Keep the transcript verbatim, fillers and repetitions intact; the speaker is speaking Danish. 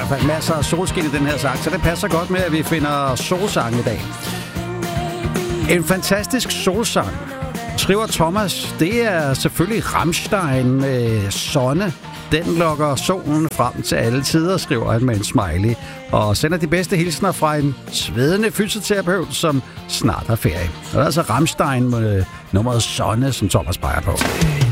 hvert fald masser af solskin i den her sang, så det passer godt med, at vi finder solsang i dag. En fantastisk solsang, skriver Thomas. Det er selvfølgelig Rammstein med Sonne. Den lokker solen frem til alle tider, skriver han med en smiley. Og sender de bedste hilsner fra en svedende fysioterapeut, som snart har ferie. Og det er altså Rammstein med nummeret Sonne, som Thomas peger på.